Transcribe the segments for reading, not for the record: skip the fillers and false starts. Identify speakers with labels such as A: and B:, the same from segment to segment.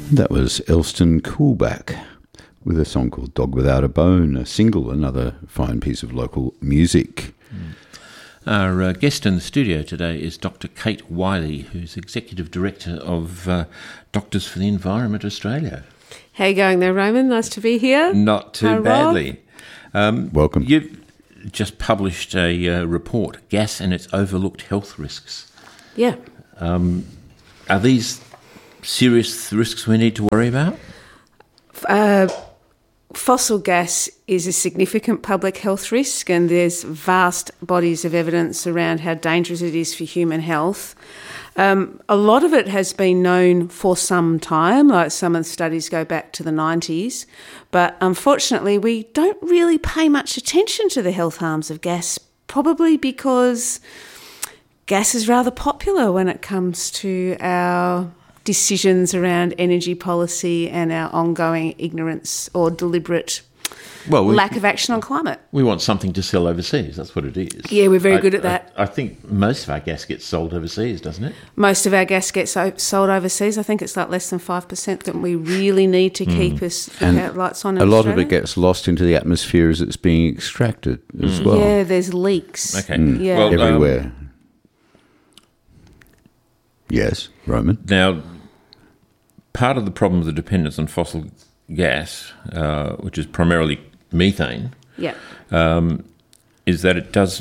A: That was Elston Coolback with a song called Dog Without a Bone, a single, another fine piece of local music.
B: Our guest in the studio today is Dr. Kate Wiley, who's Executive Director of Doctors for the Environment Australia.
C: How you going there, Roman? Nice to be here.
B: Not too badly.
A: Welcome.
B: You've just published a report, Gas and its Overlooked Health Risks.
C: Yeah.
B: Are these serious risks we need to worry about?
C: Fossil gas is a significant public health risk, and there's vast bodies of evidence around how dangerous it is for human health. A lot of it has been known for some time, like some of the studies go back to the 90s, but unfortunately we don't really pay much attention to the health harms of gas, probably because gas is rather popular when it comes to our decisions around energy policy and our ongoing ignorance or deliberate lack of action on climate.
B: We want something to sell overseas, that's what it is.
C: Yeah, we're very good at that.
B: I think most of our gas gets sold overseas, doesn't it?
C: Most of our gas gets sold overseas. I think it's like less than 5% that we really need to keep us lights on in
A: a lot
C: Australia.
A: of it gets lost into the atmosphere as it's being extracted as well.
C: Yeah, there's leaks.
B: Okay.
C: Yeah.
B: Well,
A: Everywhere. Yes, Roman?
B: Now, part of the problem of the dependence on fossil gas, which is primarily methane,
C: Yeah.
B: is that it does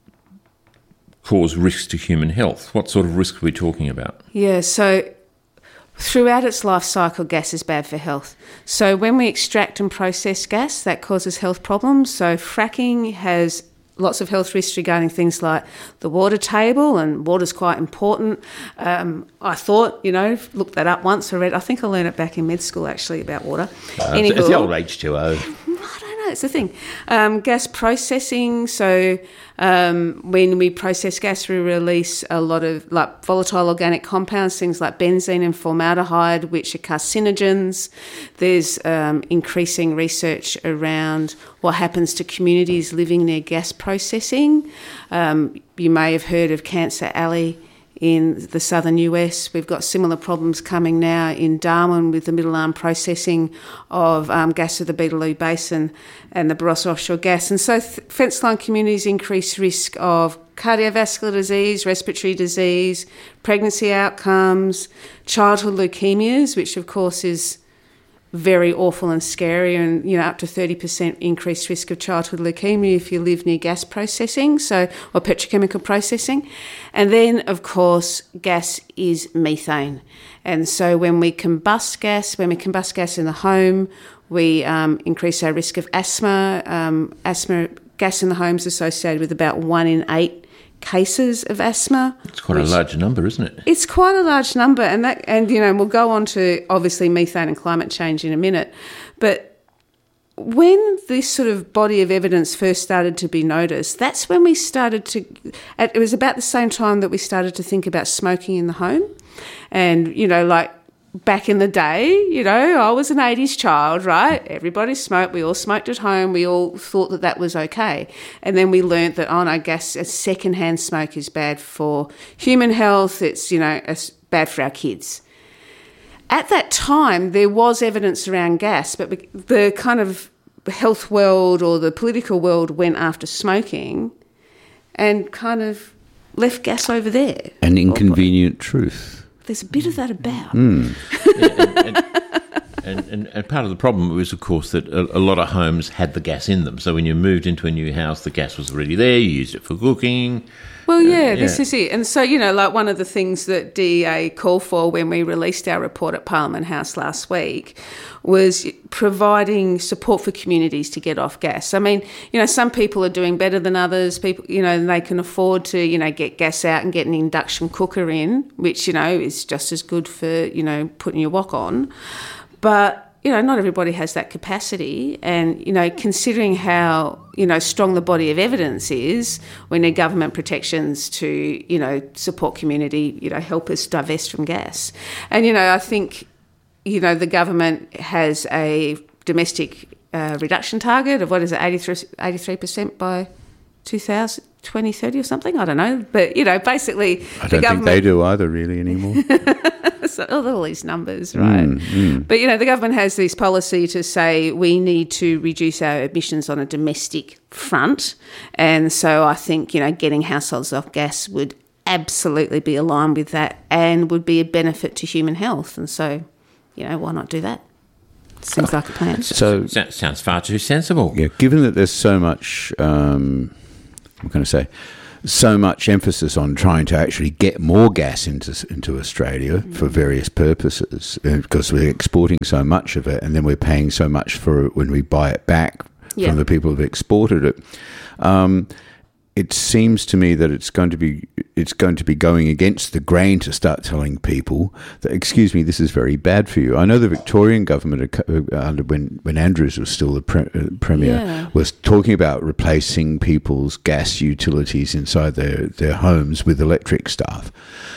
B: cause risks to human health. What sort of risk are we talking about?
C: Yeah, so throughout its life cycle, gas is bad for health. So when we extract and process gas, that causes health problems. So fracking has lots of health risks regarding things like the water table, and water's quite important. I thought, looked that up once. I think I learned it back in med school, actually, about water.
B: It's the old H2O.
C: I don't know, it's the thing. Gas processing, so when we process gas, we release a lot of volatile organic compounds, things like benzene and formaldehyde, which are carcinogens. There's increasing research around what happens to communities living near gas processing. You may have heard of Cancer Alley in the southern US. We've got similar problems coming now in Darwin with the middle arm processing of gas of the Beetaloo Basin and the Barossa offshore gas. And so fence-line communities increase risk of cardiovascular disease, respiratory disease, pregnancy outcomes, childhood leukemias, which of course is very awful and scary, and up to 30% increased risk of childhood leukemia if you live near gas processing, or petrochemical processing. And then, of course, gas is methane. And so when we combust gas in the home, we increase our risk of asthma. Gas in the home is associated with about 1 in 8 cases of asthma.
B: It's quite a large number, isn't it?
C: It's quite a large number, and we'll go on to obviously methane and climate change in a minute. But when this sort of body of evidence first started to be noticed, that's when we started to. It was about the same time that we started to think about smoking in the home, and back in the day, I was an 80s child, right? Everybody smoked. We all smoked at home. We all thought that was okay. And then we learnt that, secondhand smoke is bad for human health. It's, it's bad for our kids. At that time, there was evidence around gas, but the kind of health world or the political world went after smoking and kind of left gas over there.
A: An inconvenient truth.
C: There's a bit of that about.
B: And part of the problem was, of course, that a lot of homes had the gas in them. So when you moved into a new house, the gas was already there. You used it for cooking.
C: Well, this is it. And so, one of the things that DEA called for when we released our report at Parliament House last week was providing support for communities to get off gas. I mean, some people are doing better than others. People, they can afford to, get gas out and get an induction cooker in, which, is just as good for, putting your wok on. But not everybody has that capacity, and, considering how, strong the body of evidence is, we need government protections to, support community, help us divest from gas. And, I think, the government has a domestic reduction target of, 83% by 2030 or something? I don't know. But, basically...
A: I don't think they do either, really, anymore.
C: all these numbers, right? But, the government has this policy to say we need to reduce our emissions on a domestic front. And so I think, getting households off gas would absolutely be aligned with that and would be a benefit to human health. And so, why not do that? Seems like a plan.
B: So sounds far too sensible.
A: Yeah, given that there's so much, so much emphasis on trying to actually get more gas into Australia for various purposes, because we're exporting so much of it, and then we're paying so much for it when we buy it back from the people who've exported it. It seems to me that it's going to be going against the grain to start telling people that, excuse me, this is very bad for you. I know the Victorian government, when Andrews was still the premier, was talking about replacing people's gas utilities inside their homes with electric stuff.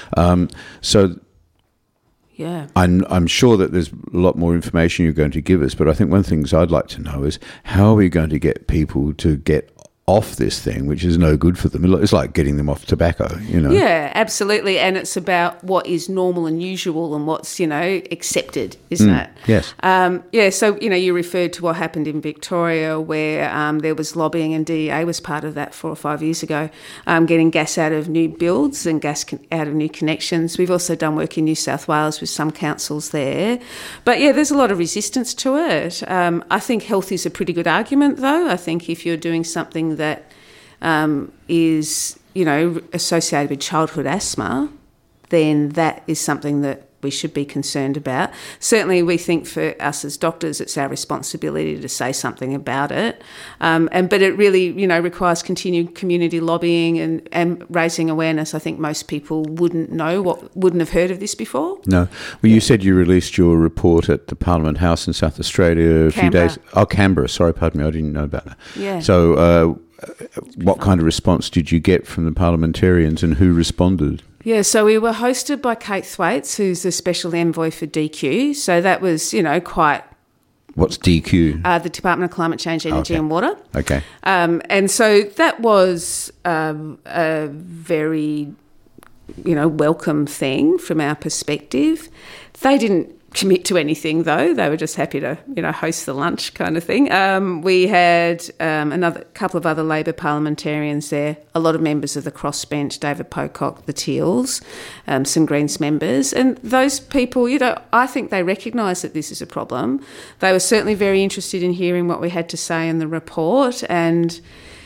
A: I'm sure that there's a lot more information you're going to give us, but I think one of the things I'd like to know is how are we going to get people to get off this thing, which is no good for them. It's like getting them off tobacco,
C: Yeah, absolutely. And it's about what is normal and usual and what's, accepted, isn't it?
A: Yes.
C: So, you referred to what happened in Victoria where there was lobbying, and DEA was part of that 4 or 5 years ago, getting gas out of new builds and gas out of new connections. We've also done work in New South Wales with some councils there. But, there's a lot of resistance to it. I think health is a pretty good argument, though. I think if you're doing something that is, associated with childhood asthma, then that is something that we should be concerned about. Certainly we think for us as doctors it's our responsibility to say something about it. But it really, requires continued community lobbying and raising awareness. I think most people wouldn't have heard of this before.
A: No. Well, you said you released your report at the Parliament House in South Australia a few days. Oh, Canberra. Sorry, pardon me. I didn't know about that.
C: Yeah.
A: So what kind of response did you get from the parliamentarians and who responded?
C: Yeah, so we were hosted by Kate Thwaites, who's the Special Envoy for DQ. So that was, quite...
A: What's DQ?
C: The Department of Climate Change, Energy and Water.
A: Okay.
C: And so that was a very, welcome thing from our perspective. They didn't commit to anything, though. They were just happy to, host the lunch kind of thing. We had another couple of other Labor parliamentarians there, a lot of members of the crossbench, David Pocock, the Teals, some Greens members. And those people, I think they recognise that this is a problem. They were certainly very interested in hearing what we had to say in the report and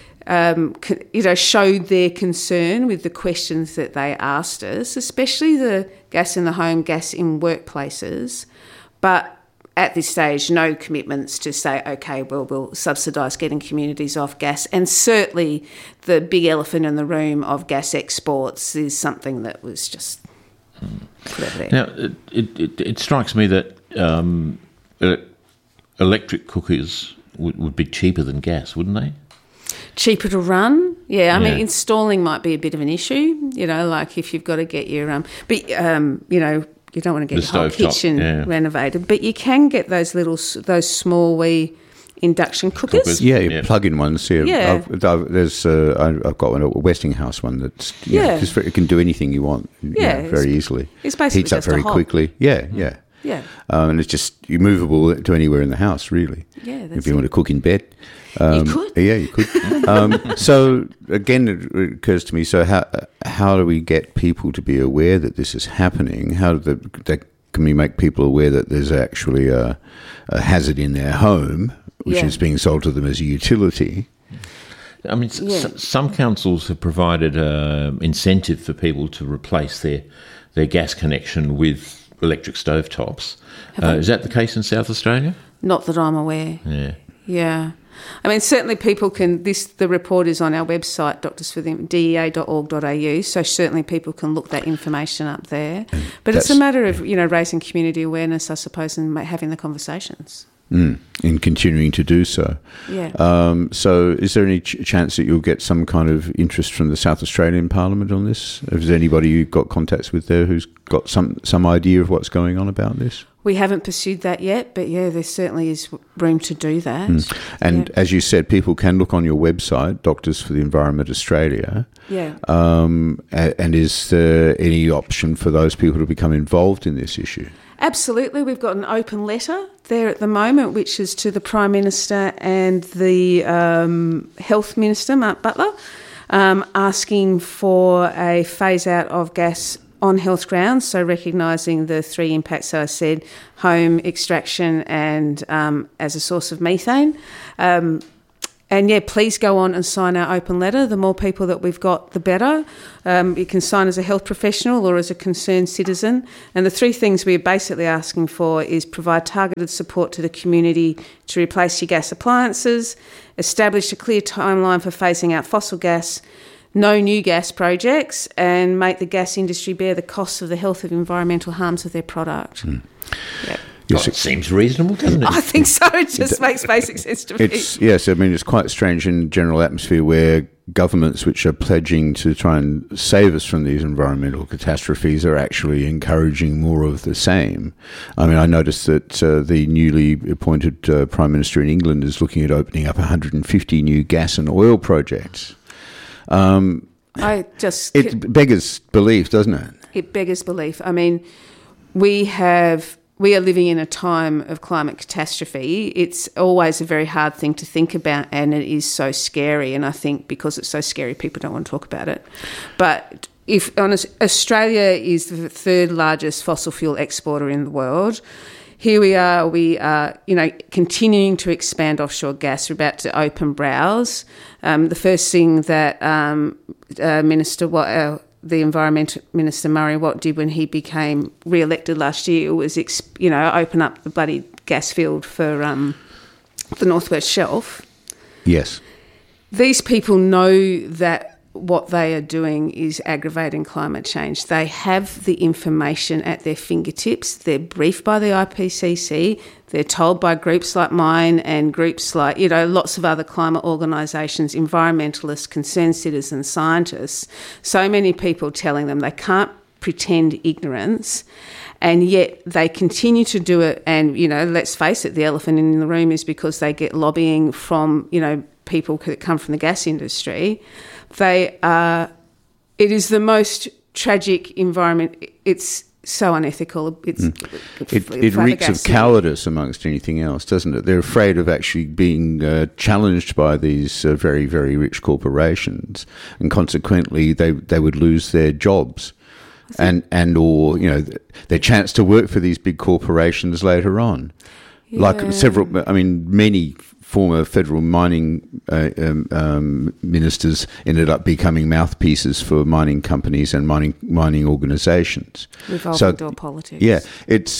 C: showed their concern with the questions that they asked us, especially the gas in the home, gas in workplaces. But at this stage, no commitments to say, okay, well, we'll subsidise getting communities off gas. And certainly the big elephant in the room of gas exports is something that was just put over there.
B: Now, it strikes me that electric cookers would be cheaper than gas, wouldn't they?
C: Cheaper to run, I mean, installing might be a bit of an issue, like if you've got to get your, you don't want to get your whole kitchen renovated, but you can get those small wee induction cookers.
A: Yeah, plug-in ones. Yeah, I've got one, a Westinghouse one that's it can do anything you want. Very easily.
C: It's basically
A: heats up very quickly. Yeah. And it's just movable to anywhere in the house, really.
C: Yeah,
A: if you want to cook in bed.
C: You could.
A: Yeah, you could. So, again, it occurs to me, so how do we get people to be aware that this is happening? Can we make people aware that there's actually a hazard in their home, which is being sold to them as a utility?
B: I mean, some councils have provided incentive for people to replace their gas connection with electric stovetops. Is that the case in South Australia?
C: Not that I'm aware. Yeah. I mean, certainly people can... The report is on our website, doctorsforthe.dea.org.au, so certainly people can look that information up there. But it's a matter of, raising community awareness, I suppose, and having the conversations.
A: In continuing to do so.
C: Yeah.
A: So is there any chance that you'll get some kind of interest from the South Australian Parliament on this? Is there anybody you've got contacts with there who's got some idea of what's going on about this?
C: We haven't pursued that yet, but yeah, there certainly is room to do that.
A: And as you said, people can look on your website, Doctors for the Environment Australia.
C: Yeah.
A: And is there any option for those people to become involved in this issue?
C: Absolutely. We've got an open letter there at the moment, which is to the Prime Minister and the Health Minister, Mark Butler, asking for a phase-out of gas on health grounds, so recognising the three impacts, so I said, home, extraction and as a source of methane. And yeah, please go on and sign our open letter. The more people that we've got, the better. You can sign as a health professional or as a concerned citizen. And the three things we're basically asking for is provide targeted support to the community to replace your gas appliances, establish a clear timeline for phasing out fossil gas, no new gas projects, and make the gas industry bear the costs of the health and environmental harms of their product. Yep.
B: Yes, it seems reasonable, doesn't it?
C: I think so. It just makes basic sense to me.
A: Yes, I mean, it's quite strange in general atmosphere where governments which are pledging to try and save us from these environmental catastrophes are actually encouraging more of the same. I mean, I noticed that the newly appointed Prime Minister in England is looking at opening up 150 new gas and oil projects. It beggars belief, doesn't it?
C: It beggars belief. I mean, we are living in a time of climate catastrophe. It's always a very hard thing to think about, and it is so scary. And I think because it's so scary, people don't want to talk about it. But Australia is the third largest fossil fuel exporter in the world. Here we are, continuing to expand offshore gas. We're about to open Browse. The first thing that the Environment Minister Murray Watt did when he became re-elected last year was, open up the bloody gas field for the North West Shelf.
A: Yes.
C: These people know that what they are doing is aggravating climate change. They have the information at their fingertips. They're briefed by the IPCC. They're told by groups like mine and groups like, lots of other climate organisations, environmentalists, concerned citizens, scientists. So many people telling them they can't pretend ignorance, and yet they continue to do it. And, let's face it, the elephant in the room is because they get lobbying from, people that come from the gas industry. It is the most tragic environment. It's so unethical.
A: It reeks of cowardice amongst anything else, doesn't it? They're afraid of actually being challenged by these very, very rich corporations, and consequently they would lose their jobs or their chance to work for these big corporations later on. Yeah. Many former federal mining ministers ended up becoming mouthpieces for mining companies and mining organisations.
C: Revolving door politics.
A: Yeah, it's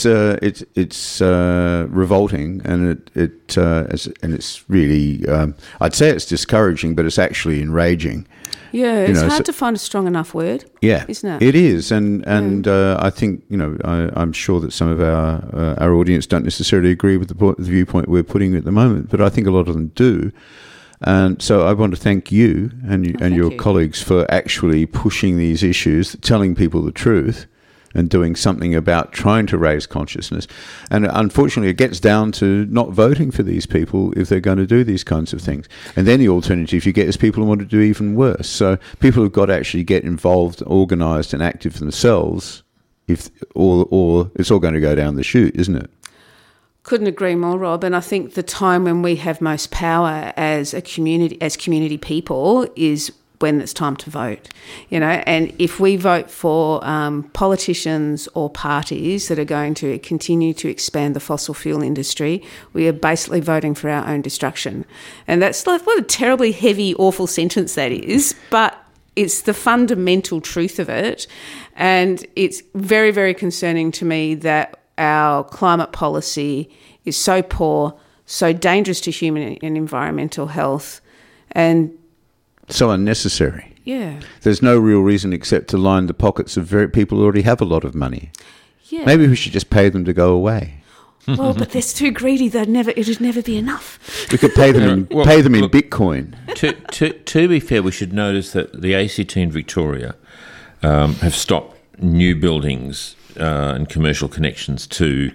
A: revolting, and it's really I'd say it's discouraging, but it's actually enraging.
C: Yeah, it's hard to find a strong enough word.
A: Yeah,
C: isn't it?
A: It is, and I think I'm sure that some of our audience don't necessarily agree with the viewpoint we're putting at the moment, but I think a lot of them do. And so I want to thank you and your colleagues for actually pushing these issues, telling people the truth, and doing something about trying to raise consciousness. And unfortunately, it gets down to not voting for these people if they're going to do these kinds of things. And then the alternative you get is people who want to do even worse. So people have got to actually get involved, organised and active themselves, or it's all going to go down the chute, isn't it?
C: Couldn't agree more, Rob. And I think the time when we have most power as a community, as community people, is when it's time to vote, and if we vote for politicians or parties that are going to continue to expand the fossil fuel industry, we are basically voting for our own destruction. And that's like, what a terribly heavy, awful sentence that is, but it's the fundamental truth of it. And it's very, very concerning to me that our climate policy is so poor, so dangerous to human and environmental health, and
A: so unnecessary.
C: Yeah.
A: There's no real reason except to line the pockets of people who already have a lot of money.
C: Yeah.
A: Maybe we should just pay them to go away.
C: Well, but they're too greedy. It'd never be enough.
A: We could pay them in Bitcoin.
B: To be fair, we should notice that the ACT in Victoria have stopped new buildings and commercial connections to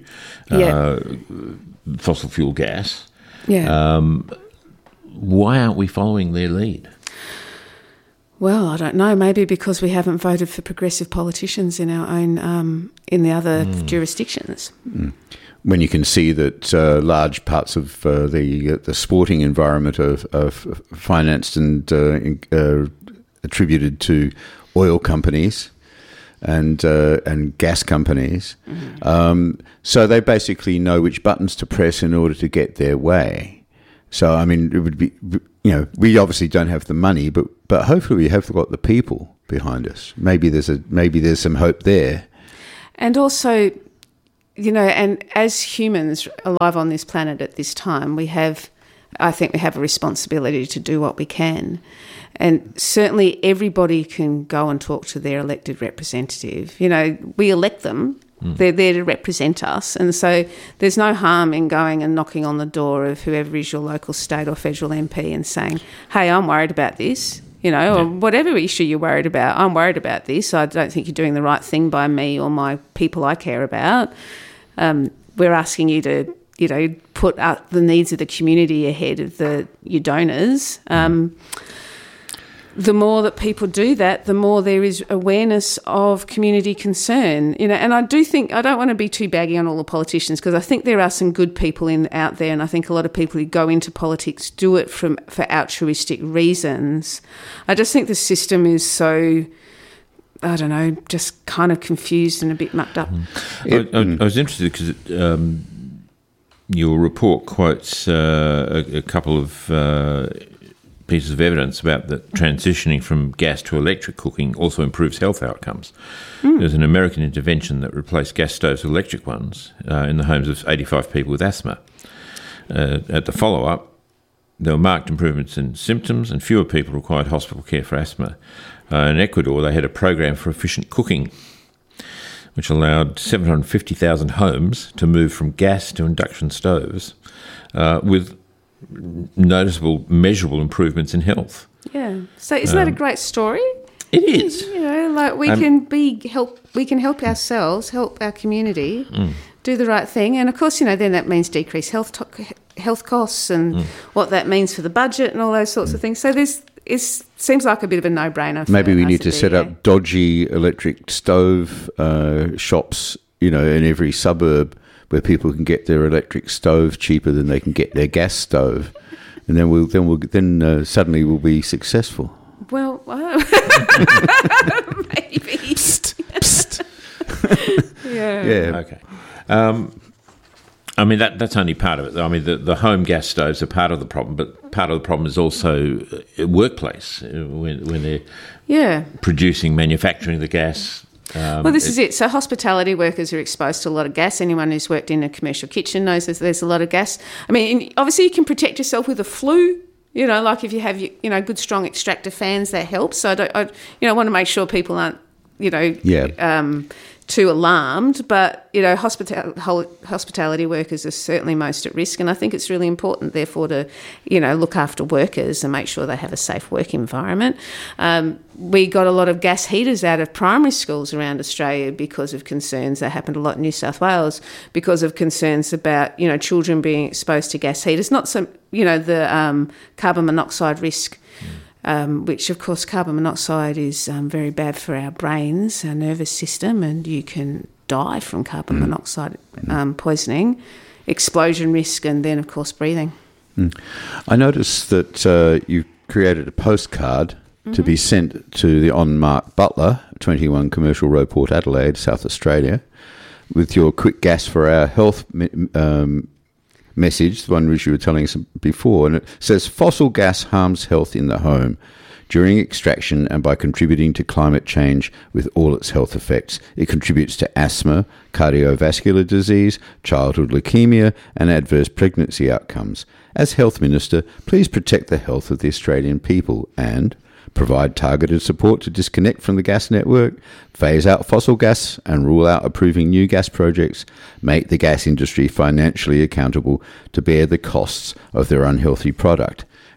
B: fossil fuel gas.
C: Yeah.
B: Why aren't we following their lead?
C: Well, I don't know. Maybe because we haven't voted for progressive politicians in our own in the other jurisdictions.
A: When you can see that large parts of the sporting environment are financed and attributed to oil companies and gas companies, so they basically know which buttons to press in order to get their way. So, I mean, it would be, we obviously don't have the money, but hopefully we have got the people behind us. Maybe there's some hope there.
C: And also, and as humans alive on this planet at this time, I think we have a responsibility to do what we can. And certainly everybody can go and talk to their elected representative. We elect them. They're there to represent us. And so there's no harm in going and knocking on the door of whoever is your local, state or federal MP and saying, hey, I'm worried about this, or whatever issue you're worried about, I'm worried about this. I don't think you're doing the right thing by me or my people I care about. We're asking you to, put up the needs of the community ahead of your donors. The more that people do that, the more there is awareness of community concern. And I don't want to be too baggy on all the politicians, because I think there are some good people out there, and I think a lot of people who go into politics do it for altruistic reasons. I just think the system is so, I don't know, just kind of confused and a bit mucked up.
B: I was interested because your report quotes a couple of pieces of evidence about that transitioning from gas to electric cooking also improves health outcomes. There's an American intervention that replaced gas stoves with electric ones in the homes of 85 people with asthma. At the follow-up, there were marked improvements in symptoms and fewer people required hospital care for asthma. In Ecuador, they had a program for efficient cooking, which allowed 750,000 homes to move from gas to induction stoves with noticeable, measurable improvements in health.
C: Yeah. So isn't that a great story?
B: It is.
C: We can help ourselves, help our community, do the right thing, and of course, then that means decrease health costs and what that means for the budget and all those sorts of things. So it seems like a bit of a no-brainer.
A: Maybe we need to set up dodgy electric stove shops, in every suburb, where people can get their electric stove cheaper than they can get their gas stove, and then suddenly we'll be successful.
C: Well, maybe.
A: Psst, psst.
C: Yeah.
B: Okay. I mean, that's only part of it. I mean, the home gas stoves are part of the problem, but part of the problem is also workplace when they're producing, manufacturing the gas.
C: Well, this is it. So hospitality workers are exposed to a lot of gas. Anyone who's worked in a commercial kitchen knows there's a lot of gas. I mean, obviously you can protect yourself with a flue, like if you have, good strong extractor fans, that helps. So I want to make sure people aren't, too alarmed, but hospitality workers are certainly most at risk, and I think it's really important therefore to look after workers and make sure they have a safe work environment. We got a lot of gas heaters out of primary schools around Australia because of concerns that happened a lot in New South Wales, because of concerns about children being exposed to gas heaters, not so the carbon monoxide risk. Which, of course, carbon monoxide is very bad for our brains, our nervous system, and you can die from carbon monoxide poisoning, explosion risk, and then, of course, breathing.
A: I noticed that you created a postcard to be sent to the On Mark Butler, 21 Commercial Road, Port Adelaide, South Australia, with your quick gas for our health message, the one which you were telling us before, and it says fossil gas harms health in the home during extraction and by contributing to climate change with all its health effects. It contributes to asthma, cardiovascular disease, childhood leukemia and adverse pregnancy outcomes. As Health Minister, please protect the health of the Australian people and provide targeted support to disconnect from the gas network, phase out fossil gas and rule out approving new gas projects, make the gas industry financially accountable to bear the costs of their unhealthy product,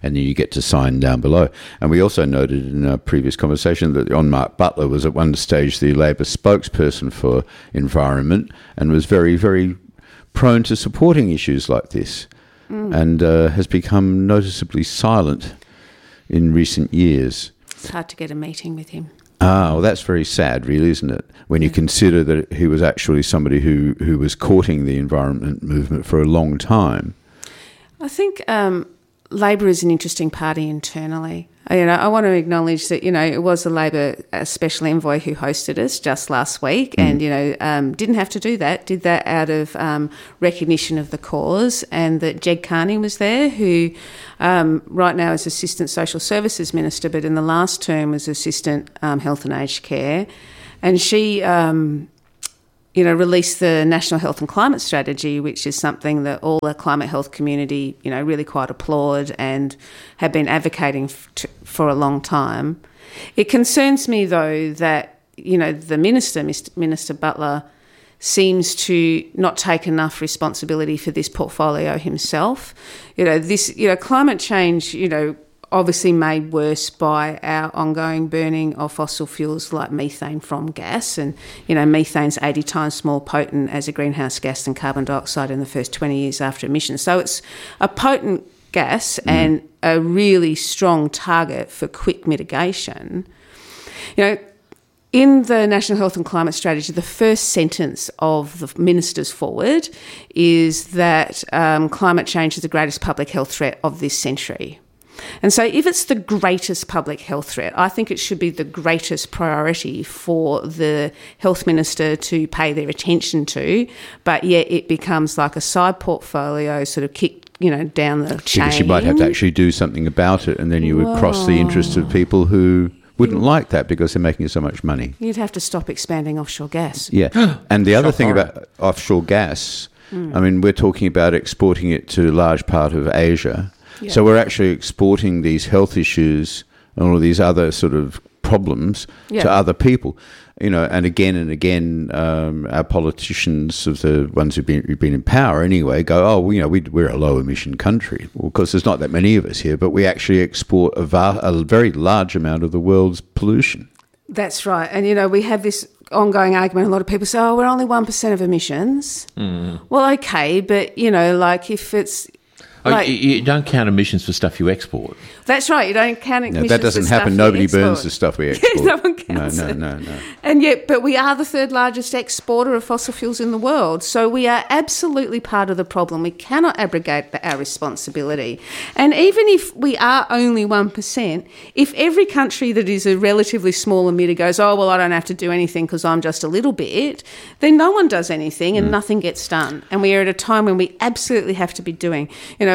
A: and then you get to sign down below. And we also noted in our previous conversation that Mark Butler was at one stage the Labor spokesperson for environment and was very, very prone to supporting issues like this, and has become noticeably silent in recent years.
C: It's hard to get a meeting with him.
A: Well, that's very sad, really, isn't it? When you consider that he was actually somebody who was courting the environment movement for a long time.
C: I think Labor is an interesting party internally. I want to acknowledge that, it was a Labor special envoy who hosted us just last week and, didn't have to do that, did that out of recognition of the cause, and that Jeg Carney was there, who right now is Assistant Social Services Minister, but in the last term was Assistant Health and Aged Care. And she released the National Health and Climate Strategy, which is something that all the climate health community, really quite applaud and have been advocating for a long time. It concerns me, though, that, the Minister Butler, seems to not take enough responsibility for this portfolio himself. Climate change, obviously made worse by our ongoing burning of fossil fuels like methane from gas. And, methane's 80 times more potent as a greenhouse gas than carbon dioxide in the first 20 years after emissions. So it's a potent gas and a really strong target for quick mitigation. In the National Health and Climate Strategy, the first sentence of the Minister's Forward is that climate change is the greatest public health threat of this century. And so if it's the greatest public health threat, I think it should be the greatest priority for the health minister to pay their attention to, but yet it becomes like a side portfolio sort of kicked, down the chain.
A: Because you might have to actually do something about it, and then you would cross the interests of people who wouldn't like that because they're making so much money.
C: You'd have to stop expanding offshore gas.
A: Yeah. And the other thing about offshore gas, we're talking about exporting it to a large part of Asia. Yeah. So we're actually exporting these health issues and all of these other sort of problems to other people, and again, our politicians, of the ones who've been in power anyway, go, we're a low emission country. Well, of course, there's not that many of us here, but we actually export a very large amount of the world's pollution.
C: That's right. And, we have this ongoing argument. A lot of people say, we're only 1% of emissions. Well, okay, but, if it's...
B: you don't count emissions for stuff you export.
C: That's right. You don't count emissions.
A: That doesn't happen. Nobody burns the stuff we export.
C: No one counts it. No. And yet, but we are the third largest exporter of fossil fuels in the world. So we are absolutely part of the problem. We cannot abrogate our responsibility. And even if we are only 1%, if every country that is a relatively small emitter goes, I don't have to do anything because I'm just a little bit, then no one does anything and nothing gets done. And we are at a time when we absolutely have to be doing.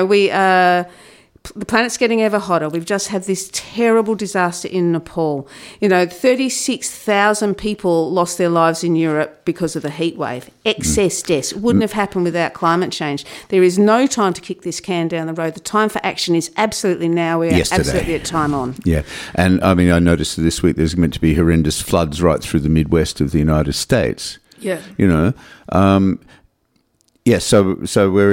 C: The planet's getting ever hotter. We've just had this terrible disaster in Nepal. 36,000 people lost their lives in Europe because of the heat wave. Excess deaths. It wouldn't have happened without climate change. There is no time to kick this can down the road. The time for action is absolutely now. We're absolutely at time on. Yeah.
A: And, I noticed that this week there's meant to be horrendous floods right through the Midwest of the United States.
C: Yeah.
A: Yes, so we're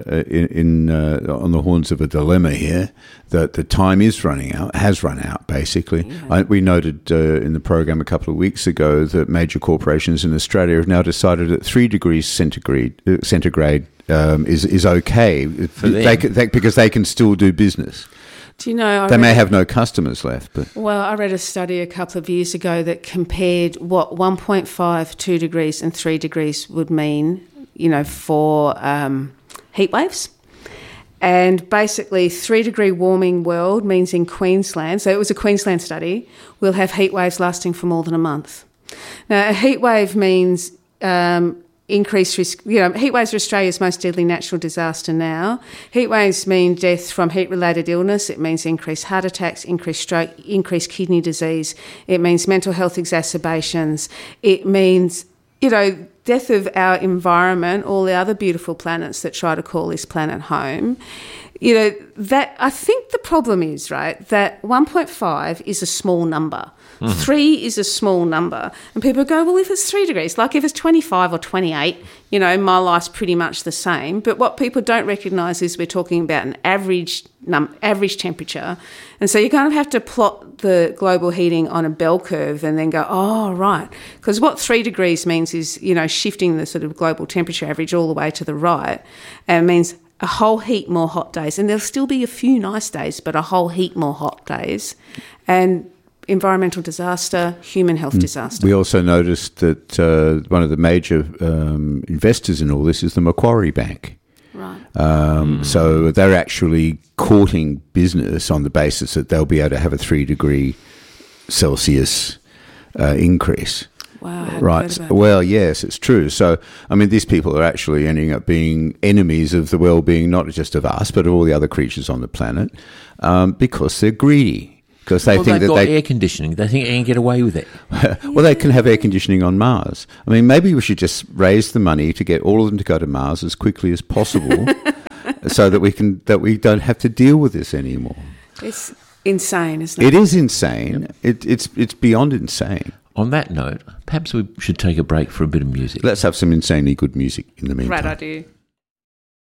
A: on the horns of a dilemma here. That the time has run out, basically. Yeah. We noted in the program a couple of weeks ago that major corporations in Australia have now decided that 3 degrees centigrade is okay for them. Because they can still do business.
C: Do you know?
A: They may have no customers left. But
C: I read a study a couple of years ago that compared what 1.5, 2 degrees and 3 degrees would mean, for heat waves. And basically 3-degree warming world means in Queensland, so it was a Queensland study, we'll have heat waves lasting for more than a month. Now, a heat wave means increased risk. Heat waves are Australia's most deadly natural disaster now. Heat waves mean death from heat-related illness. It means increased heart attacks, increased stroke, increased kidney disease. It means mental health exacerbations. It means, death of our environment, all the other beautiful planets that try to call this planet home, you know, that I think the problem is, right, that 1.5 is a small number. 3 is a small number. And people go, well, if it's 3 degrees, like if it's 25 or 28, you know, my life's pretty much the same. But what people don't recognise is we're talking about an average temperature. And so you kind of have to plot the global heating on a bell curve and then go, oh, right. Because what 3 degrees means is, you know, shifting the sort of global temperature average all the way to the right. And it means a whole heap more hot days. And there'll still be a few nice days, but a whole heap more hot days. And environmental disaster, human health disaster.
A: We also noticed that one of the major investors in all this is the Macquarie Bank.
C: Right.
A: So they're actually courting business on the basis that they'll be able to have a 3 degree Celsius increase.
C: Wow.
A: Right. Well, yes, it's true. So, I mean, these people are actually ending up being enemies of the well-being, not just of us, but of all the other creatures on the planet, because they're greedy. Because they think
B: they've
A: that
B: got air conditioning. They think they can get away with it.
A: Well, they can have air conditioning on Mars. I mean, maybe we should just raise the money to get all of them to go to Mars as quickly as possible, so that we don't have to deal with this anymore.
C: It's insane, isn't it?
A: It is insane. It's beyond insane.
B: On that note, perhaps we should take a break for a bit of music.
A: Let's have some insanely good music in the meantime.
C: Great idea.